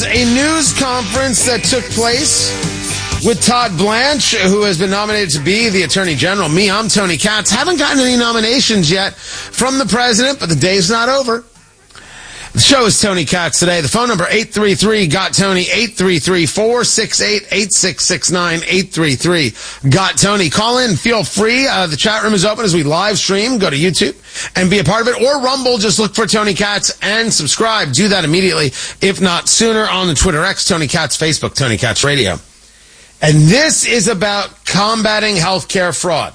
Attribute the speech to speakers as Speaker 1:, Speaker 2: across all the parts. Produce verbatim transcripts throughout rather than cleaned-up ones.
Speaker 1: A news conference that took place with Todd Blanche, who has been nominated to be the Attorney General. Me, I'm Tony Katz. Haven't gotten any nominations yet from the president, but the day's not over. The show is Tony Katz today. The phone number, eight three three, G O T Tony, eight three three, four six eight, eight six six nine, eight three three, G O T Tony. Call in. Feel free. Uh, the chat room is open as we live stream. Go to YouTube and be a part of it. Or Rumble. Just look for Tony Katz and subscribe. Do that immediately, if not sooner, on the Twitter X, Tony Katz, Facebook, Tony Katz Radio. And this is about combating healthcare fraud.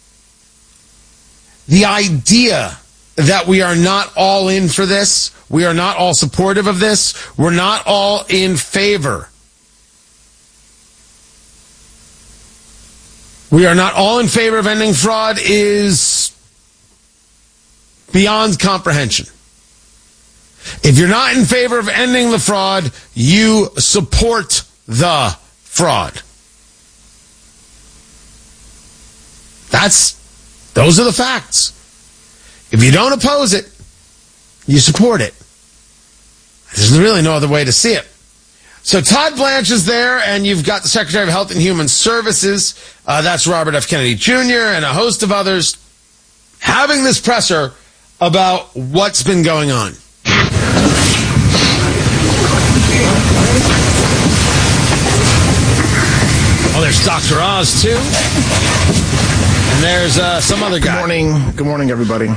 Speaker 1: The idea that we are not all in for this, we are not all supportive of this, we're not all in favor. We are not all in favor of ending fraud is beyond comprehension. If you're not in favor of ending the fraud, you support the fraud. That's, those are the facts. If you don't oppose it, you support it. There's really no other way to see it. So Todd Blanche is there, and you've got the Secretary of Health and Human Services, uh, that's Robert F. Kennedy Junior, and a host of others, having this presser about what's been going on. Oh, there's Doctor Oz, too. And there's uh, some other guy.
Speaker 2: Good morning. Good morning, everybody.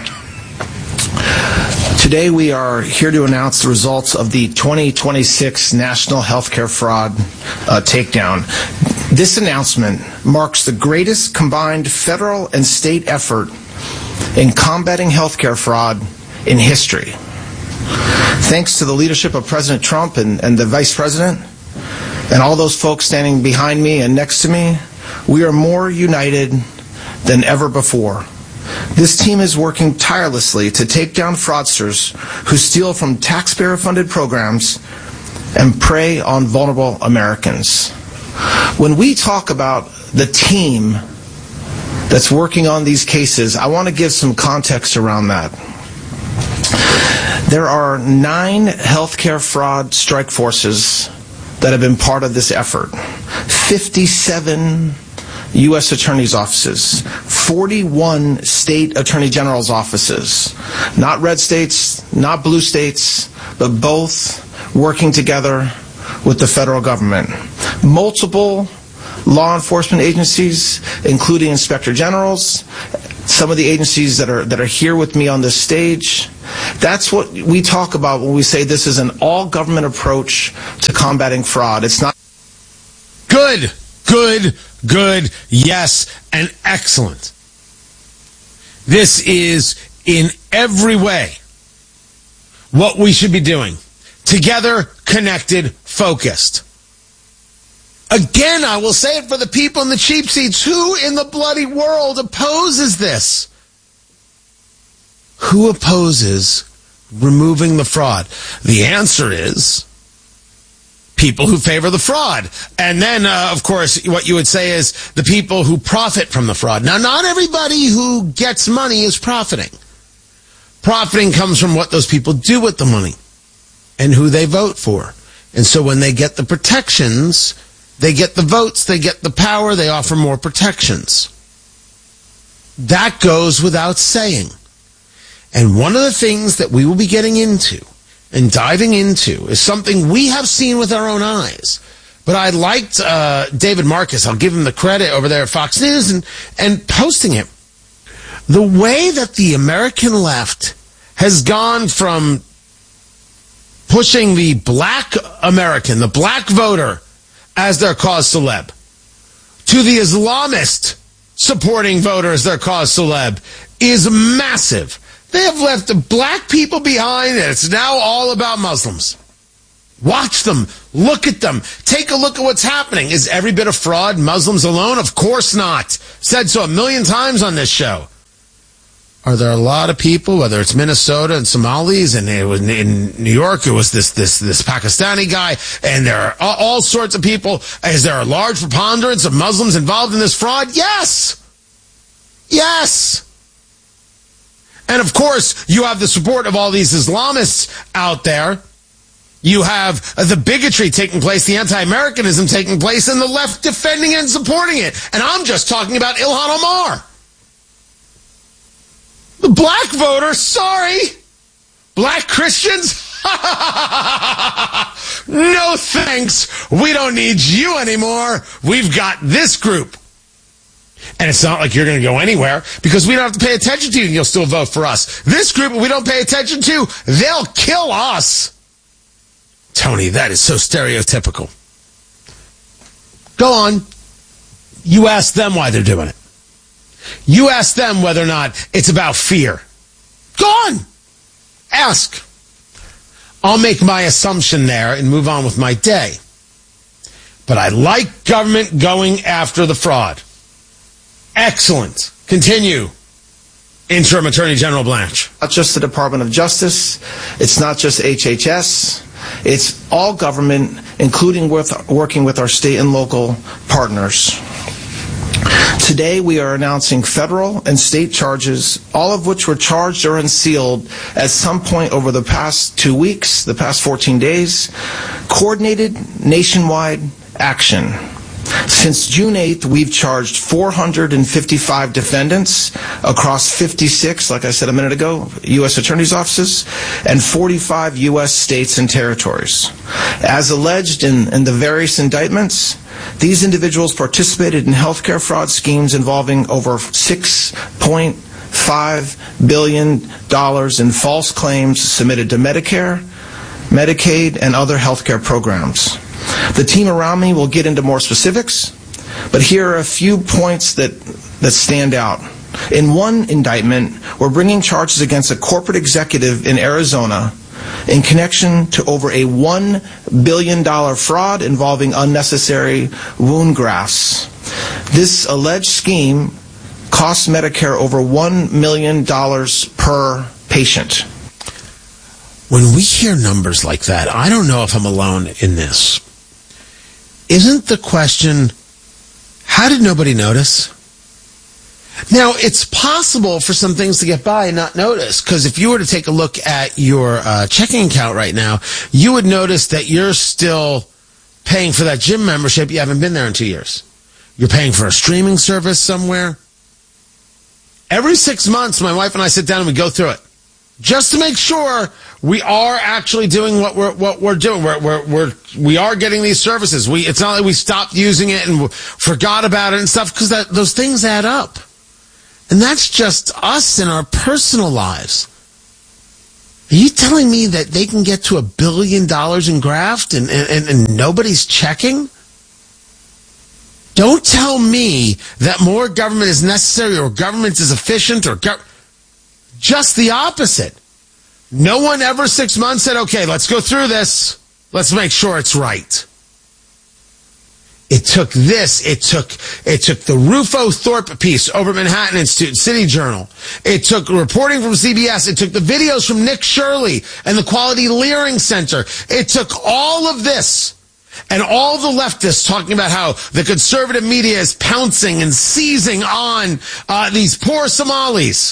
Speaker 2: Today we are here to announce the results of the twenty twenty-six National Healthcare Fraud uh, Takedown. This announcement marks the greatest combined federal and state effort in combating healthcare fraud in history. Thanks to the leadership of President Trump and, and the Vice President and all those folks standing behind me and next to me, we are more united than ever before. This team is working tirelessly to take down fraudsters who steal from taxpayer-funded programs and prey on vulnerable Americans. When we talk about the team that's working on these cases, I want to give some context around that. There are nine healthcare fraud strike forces that have been part of this effort. fifty-seven U S attorneys' offices, forty-one state attorney general's offices, not red states, not blue states, but both working together with the federal government. Multiple law enforcement agencies, including inspector generals, some of the agencies that are that are here with me on this stage. That's what we talk about when we say this is an all-government approach to combating fraud. It's not
Speaker 1: good, good, good, yes, and excellent. This is in every way what we should be doing. Together, connected, focused. Again, I will say it for the people in the cheap seats. Who in the bloody world opposes this? Who opposes removing the fraud? The answer is people who favor the fraud. And then, uh, of course, what you would say is the people who profit from the fraud. Now, not everybody who gets money is profiting. Profiting comes from what those people do with the money and who they vote for. And so when they get the protections, they get the votes, they get the power, they offer more protections. That goes without saying. And one of the things that we will be getting into and diving into is something we have seen with our own eyes. But I liked uh, David Marcus, I'll give him the credit over there at Fox News, and, and posting it. The way that the American left has gone from pushing the black American, the black voter, as their cause celeb, to the Islamist supporting voter as their cause celeb is massive. They have left the black people behind, and it's now all about Muslims. Watch them. Look at them. Take a look at what's happening. Is every bit of fraud Muslims alone? Of course not. Said so a million times on this show. Are there a lot of people, whether it's Minnesota and Somalis, and it was in New York, it was this this this Pakistani guy, and there are all, all sorts of people. Is there a large preponderance of Muslims involved in this fraud? Yes. Yes. And of course, you have the support of all these Islamists out there You have the bigotry taking place, the anti-Americanism taking place, and the left defending and supporting it. And I'm just talking about Ilhan Omar. The black voter, sorry. Black Christians? No thanks. We don't need you anymore. We've got this group. And it's not like you're going to go anywhere because we don't have to pay attention to you and you'll still vote for us. This group we don't pay attention to, they'll kill us. Tony, that is so stereotypical. Go on. You ask them why they're doing it. You ask them whether or not it's about fear. Go on. Ask. I'll make my assumption there and move on with my day. But I like government going after the fraud. Excellent. Continue. Interim Attorney General Blanche.
Speaker 2: Not just the Department of Justice. It's not just H H S. It's all government, including with working with our state and local partners. Today, we are announcing federal and state charges, all of which were charged or unsealed at some point over the past two weeks, the past fourteen days. Coordinated nationwide action. Since June eighth, we've charged four hundred fifty-five defendants across fifty-six, like I said a minute ago, U S attorneys' offices, and forty-five U S states and territories. As alleged in, in the various indictments, these individuals participated in healthcare fraud schemes involving over six point five billion dollars in false claims submitted to Medicare, Medicaid, and other healthcare programs. The team around me will get into more specifics, but here are a few points that, that stand out. In one indictment, we're bringing charges against a corporate executive in Arizona in connection to over a one billion dollars fraud involving unnecessary wound grafts. This alleged scheme cost Medicare over one million dollars per patient.
Speaker 1: When we hear numbers like that, I don't know if I'm alone in this. Isn't the question, how did nobody notice? Now, it's possible for some things to get by and not notice, because if you were to take a look at your uh, checking account right now, you would notice that you're still paying for that gym membership. You haven't been there in two years. You're paying for a streaming service somewhere. Every six months, my wife and I sit down and we go through it, just to make sure we are actually doing what we're what we're doing. We're we're, we're we are getting these services. We it's not like we stopped using it and forgot about it and stuff, because that those things add up, and that's just us in our personal lives. Are you telling me that they can get to a billion dollars in graft and and, and nobody's checking? Don't tell me that more government is necessary or government is efficient or go- just the opposite. No one ever six months said, okay, let's go through this. Let's make sure it's right. It took this. It took, it took the Rufo Thorpe piece over at Manhattan Institute, City Journal. It took reporting from C B S. It took the videos from Nick Shirley and the Quality Leering Center. It took all of this and all the leftists talking about how the conservative media is pouncing and seizing on uh, these poor Somalis.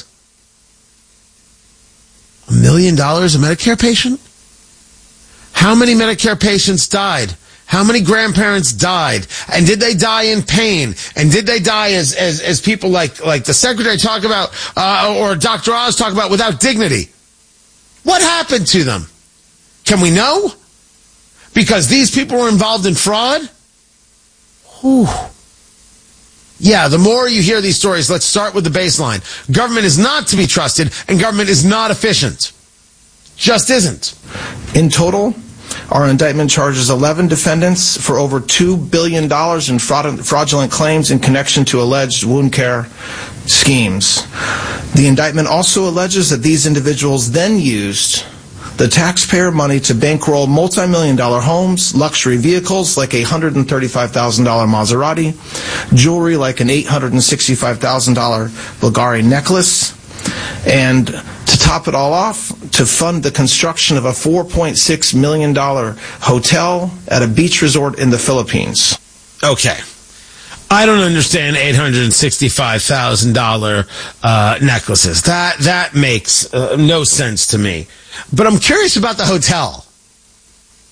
Speaker 1: A million dollars a Medicare patient? How many Medicare patients died? How many grandparents died? And did they die in pain? And did they die as as, as people like, like the secretary talk about, uh, or Doctor Oz talk about, without dignity? What happened to them? Can we know? Because these people were involved in fraud? Whew. Yeah, the more you hear these stories, let's start with the baseline. Government is not to be trusted, and government is not efficient. Just isn't.
Speaker 2: In total, our indictment charges eleven defendants for over two billion dollars in fraud- fraudulent claims in connection to alleged wound care schemes. The indictment also alleges that these individuals then used the taxpayer money to bankroll multi-million dollar homes, luxury vehicles like a one hundred thirty-five thousand dollars Maserati, jewelry like an eight hundred sixty-five thousand dollars Bulgari necklace, and to top it all off, to fund the construction of a four point six million dollars hotel at a beach resort in the Philippines.
Speaker 1: Okay. I don't understand eight hundred sixty-five thousand dollars uh, necklaces. That that makes uh, no sense to me. But I'm curious about the hotel.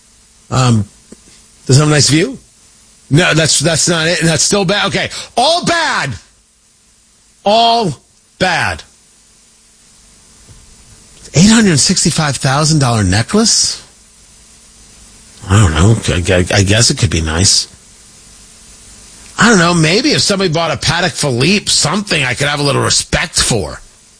Speaker 1: Um, does it have a nice view? No, that's that's not it. That's still bad. Okay, all bad. All bad. eight hundred sixty-five thousand dollars necklace? I don't know. I, I guess it could be nice. I don't know. Maybe if somebody bought a Patek Philippe, something I could have a little respect for.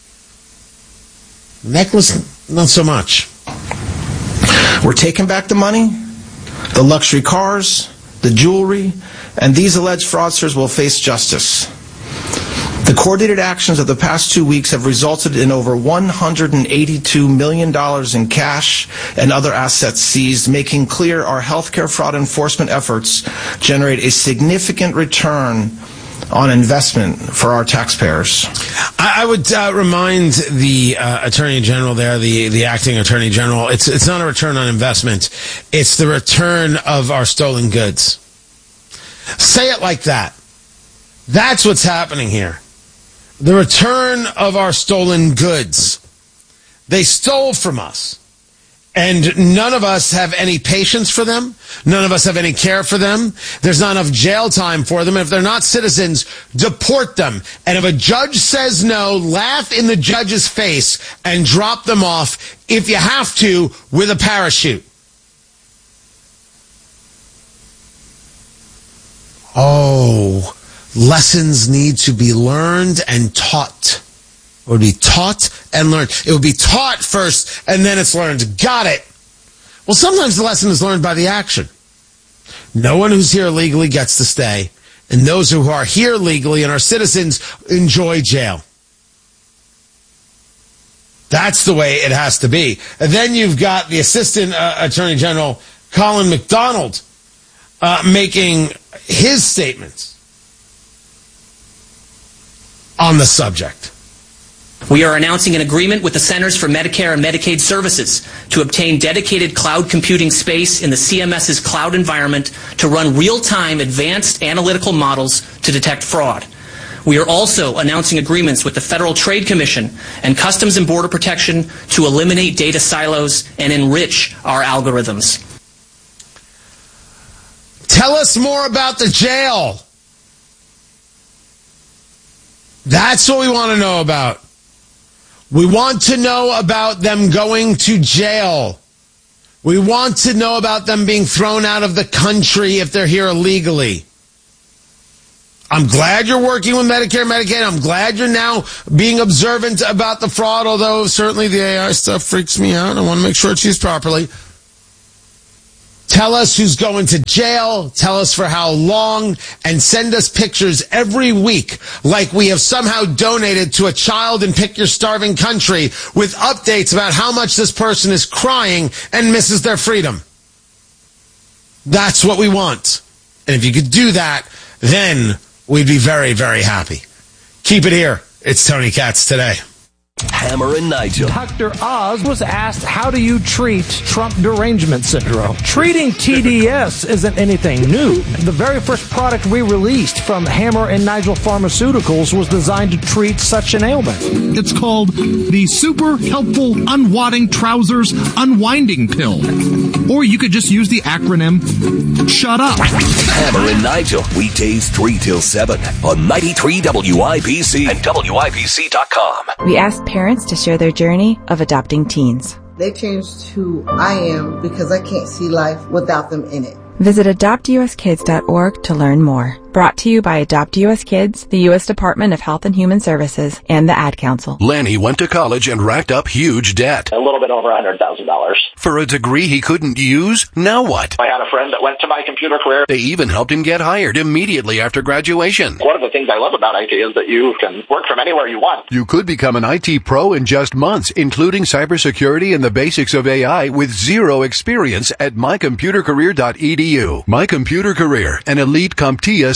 Speaker 1: Necklace, not so much.
Speaker 2: We're taking back the money, the luxury cars, the jewelry, and these alleged fraudsters will face justice. The coordinated actions of the past two weeks have resulted in over one hundred eighty-two million dollars in cash and other assets seized, making clear our healthcare fraud enforcement efforts generate a significant return on investment for our taxpayers.
Speaker 1: I, I would uh, remind the uh, Attorney General there, the, the acting Attorney General, it's it's not a return on investment. It's the return of our stolen goods. Say it like that. That's what's happening here. The return of our stolen goods. They stole from us. And none of us have any patience for them. None of us have any care for them. There's not enough jail time for them. If they're not citizens, deport them. And if a judge says no, laugh in the judge's face and drop them off, if you have to, with a parachute. Oh, lessons need to be learned and taught. It would be taught and learned. It would be taught first, and then it's learned. Got it. Well, sometimes the lesson is learned by the action. No one who's here legally gets to stay, and those who are here legally and are citizens enjoy jail. That's the way it has to be. And then you've got the Assistant uh, Attorney General, Colin McDonald, uh, making his statements on the subject.
Speaker 3: We are announcing an agreement with the Centers for Medicare and Medicaid Services to obtain dedicated cloud computing space in the C M S's cloud environment to run real-time advanced analytical models to detect fraud. We are also announcing agreements with the Federal Trade Commission and Customs and Border Protection to eliminate data silos and enrich our algorithms.
Speaker 1: Tell us more about the jail. That's what we want to know about. We want to know about them going to jail. We want to know about them being thrown out of the country if they're here illegally. I'm glad you're working with Medicare and Medicaid. I'm glad you're now being observant about the fraud, although certainly the A I stuff freaks me out. I want to make sure it's used properly. Tell us who's going to jail, tell us for how long, and send us pictures every week like we have somehow donated to a child in Pick Your Starving Country with updates about how much this person is crying and misses their freedom. That's what we want. And if you could do that, then we'd be very, very happy. Keep it here. It's Tony Katz Today.
Speaker 4: Hammer and Nigel.
Speaker 5: Doctor Oz was asked, how do you treat Trump derangement syndrome? Treating T D S isn't anything new. The very first product we released from Hammer and Nigel Pharmaceuticals was designed to treat such an ailment.
Speaker 6: It's called the Super Helpful Unwadding Trousers Unwinding Pill. Or you could just use the acronym SHUT UP.
Speaker 4: Hammer and Nigel, weekdays three till seven on ninety-three W I B C and W I B C dot com.
Speaker 7: We asked parents to share their journey of adopting teens.
Speaker 8: They changed who I am because I can't see life without them in it.
Speaker 7: Visit adopt U S kids dot org to learn more. Brought to you by Adopt U S Kids, the U S Department of Health and Human Services, and the Ad Council.
Speaker 9: Lanny went to college and racked up huge debt.
Speaker 10: A little bit over one hundred thousand dollars.
Speaker 9: For a degree he couldn't use? Now what?
Speaker 10: I had a friend that went to My Computer Career.
Speaker 9: They even helped him get hired immediately after graduation.
Speaker 10: One of the things I love about I T is that you can work from anywhere you want.
Speaker 9: You could become an I T pro in just months, including cybersecurity and the basics of A I with zero experience at my computer career dot e d u. My Computer Career, an elite CompTIA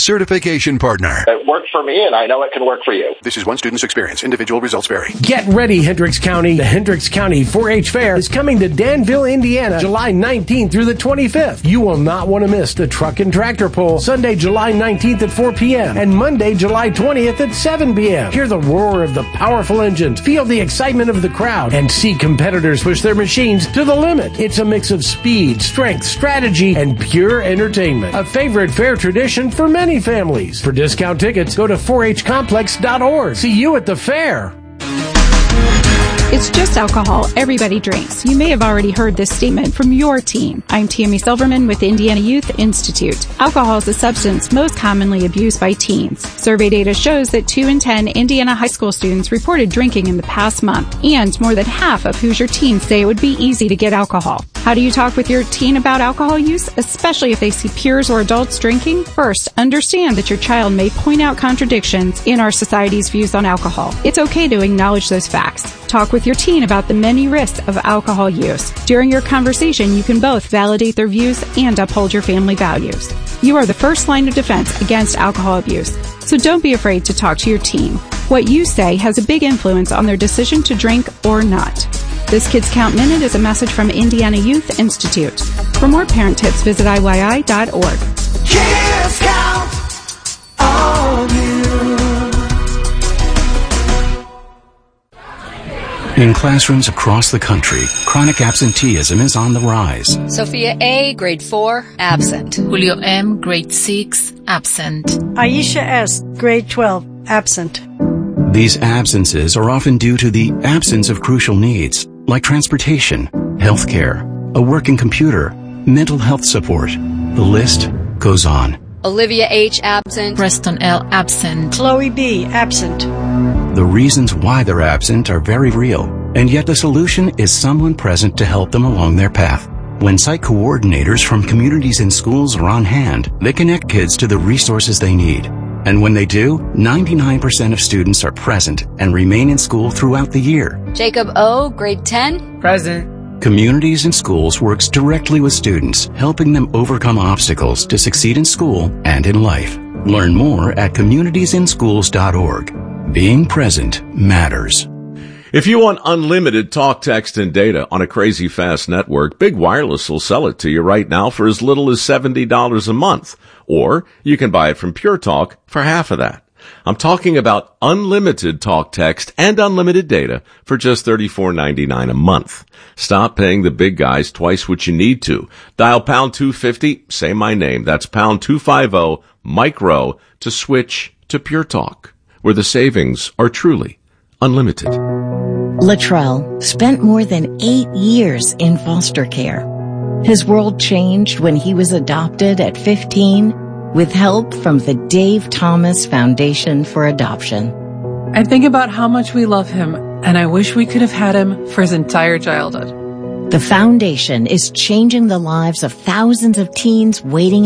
Speaker 9: certification partner.
Speaker 10: It worked for me, and I know it can work for you.
Speaker 9: This is one student's experience. Individual results vary.
Speaker 11: Get ready, Hendricks County. The Hendricks County four H Fair is coming to Danville, Indiana, July nineteenth through the twenty-fifth. You will not want to miss the truck and tractor pull, Sunday, July nineteenth at four p.m. and Monday, July twentieth at seven p.m. Hear the roar of the powerful engines, feel the excitement of the crowd, and see competitors push their machines to the limit. It's a mix of speed, strength, strategy, and pure entertainment. A favorite fair tradition for many families. For discount tickets, go to four h complex dot org. See you at the fair.
Speaker 12: It's just alcohol. Everybody drinks. You may have already heard this statement from your teen. I'm Tammy Silverman with Indiana Youth Institute. Alcohol is a substance most commonly abused by teens. Survey data shows that two in ten Indiana high school students reported drinking in the past month, and more than half of Hoosier teens say it would be easy to get alcohol. How do you talk with your teen about alcohol use, especially if they see peers or adults drinking? First, understand that your child may point out contradictions in our society's views on alcohol. It's okay to acknowledge those facts. Talk with your teen about the many risks of alcohol use. During your conversation, you can both validate their views and uphold your family values. You are the first line of defense against alcohol abuse, so don't be afraid to talk to your teen. What you say has a big influence on their decision to drink or not. This Kids Count Minute is a message from Indiana Youth Institute. For more parent tips, visit I Y I dot org.
Speaker 13: Kids Count on you.
Speaker 14: In classrooms across the country, chronic absenteeism is on the rise.
Speaker 15: Sophia A., grade four, absent.
Speaker 16: Julio M., grade six, absent.
Speaker 17: Aisha S., grade twelve, absent.
Speaker 14: These absences are often due to the absence of crucial needs, like transportation, healthcare, a working computer, mental health support. The list goes on.
Speaker 15: Olivia H., absent.
Speaker 16: Preston L., absent.
Speaker 17: Chloe B., absent.
Speaker 14: The reasons why they're absent are very real, and yet the solution is someone present to help them along their path. When site coordinators from communities and schools are on hand, they connect kids to the resources they need. And when they do, ninety-nine percent of students are present and remain in school throughout the year.
Speaker 15: Jacob O., grade ten,
Speaker 16: present.
Speaker 14: Communities and Schools works directly with students, helping them overcome obstacles to succeed in school and in life. Learn more at communities in schools dot org. Being present matters.
Speaker 18: If you want unlimited talk, text, and data on a crazy fast network, Big Wireless will sell it to you right now for as little as seventy dollars a month. Or you can buy it from Pure Talk for half of that. I'm talking about unlimited talk, text, and unlimited data for just thirty-four ninety-nine a month. Stop paying the big guys twice what you need to. Dial pound two fifty, say my name. That's pound two fifty, micro, to switch to Pure Talk, where the savings are truly unlimited.
Speaker 19: Latrell spent more than eight years in foster care. His world changed when he was adopted at fifteen with help from the Dave Thomas Foundation for Adoption.
Speaker 20: I think about how much we love him, and I wish we could have had him for his entire childhood.
Speaker 19: The foundation is changing the lives of thousands of teens waiting